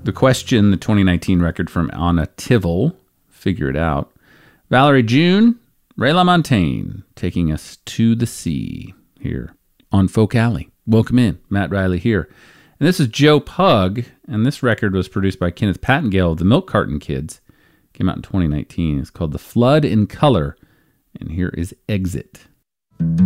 The Question, the 2019 record from Anna Tivel, Figure It Out. Valerie June, Ray LaMontagne, Taking Us to the Sea, here on Folk Alley. Welcome in, Matt Riley here. And this is Joe Pug, and this record was produced by Kenneth Pattingale of the Milk Carton Kids. Came out in 2019. It's called The Flood in Color, and here is Exit.